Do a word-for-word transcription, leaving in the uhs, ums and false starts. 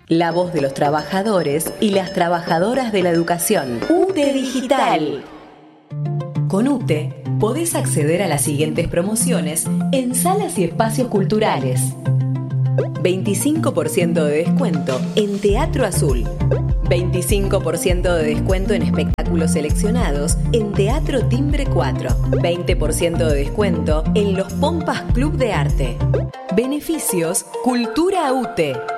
La voz de los trabajadores y las trabajadoras de la educación. UTE Digital. Con UTE podés acceder a las siguientes promociones en salas y espacios culturales. veinticinco por ciento de descuento en Teatro Azul. veinticinco por ciento de descuento en espectáculos seleccionados en Teatro Timbre cuatro. veinte por ciento de descuento en los Pompas Club de Arte. Beneficios Cultura UTE.